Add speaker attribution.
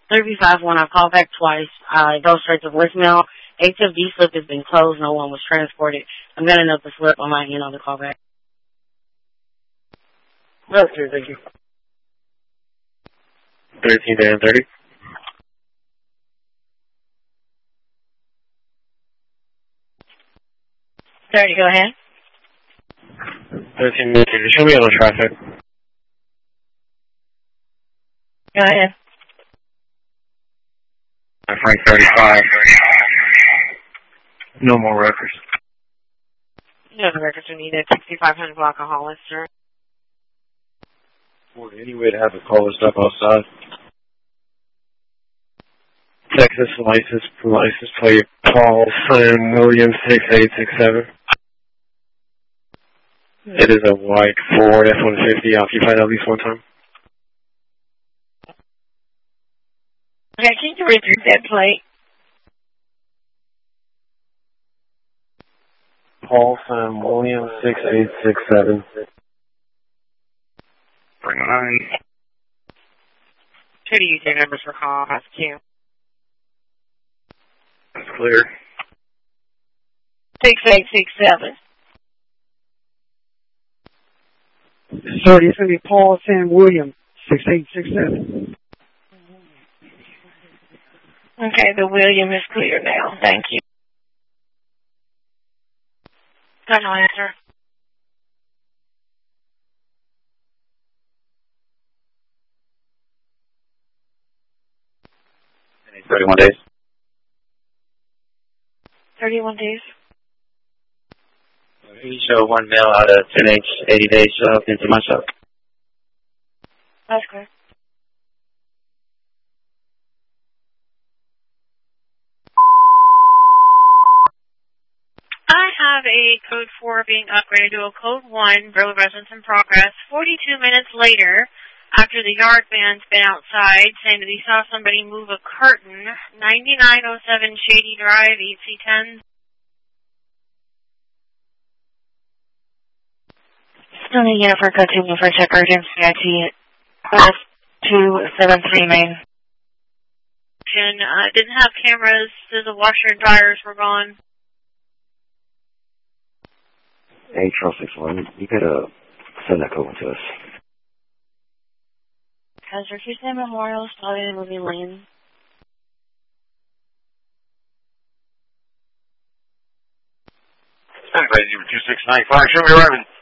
Speaker 1: 3B51, I called back twice. It goes straight to voicemail. HFD slip has been closed. No one was transported. I'm going to note the slip on my end on the callback.
Speaker 2: Okay, thank you.
Speaker 3: 13 to 30.
Speaker 1: 30, go ahead.
Speaker 3: 13 minutes. Show me on the traffic.
Speaker 1: Go ahead.
Speaker 3: Frank 35. No more records.
Speaker 1: No records are needed. 6500 block of Hollister.
Speaker 3: Any way to have a caller step outside? Texas license plate Paul Sam Williams 6867. It is a white Ford F-150 occupied at least one time.
Speaker 1: Okay, can you repeat that plate?
Speaker 3: Paul Sam Williams 6867.
Speaker 4: Bring it on.
Speaker 1: Who do you use your numbers for call? That's two.
Speaker 3: That's clear.
Speaker 1: 6867.
Speaker 2: Sorry, it's going to be Paul Sam Williams, 6867.
Speaker 1: Okay, the William is clear now. Thank you. Got no answer.
Speaker 4: Any 31 days?
Speaker 1: 31 days.
Speaker 4: You show one mail out of 10H, 80 days into my shop.
Speaker 1: That's correct. I have a code 4 being upgraded to a code 1, Burley residence in progress. 42 minutes later, after the yard man's been outside saying that he saw somebody move a curtain, 9907 Shady Drive, EC10. Still need unit for code 2 for check urgent CIT 273 main. Didn't have cameras, the washer and dryers were gone.
Speaker 5: Hey, Charles 61, you gotta send that code to us.
Speaker 1: Hazard Houston Memorial, started in Movie Lane.
Speaker 4: Anybody, 2695, show me arriving.